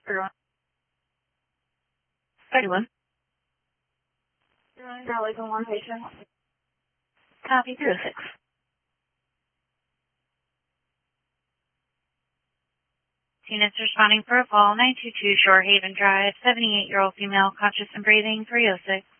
31. Charlie, from one patient. Copy 306. Units responding for a fall, 922 Shorehaven Drive, 78-year-old female, conscious and breathing, 306.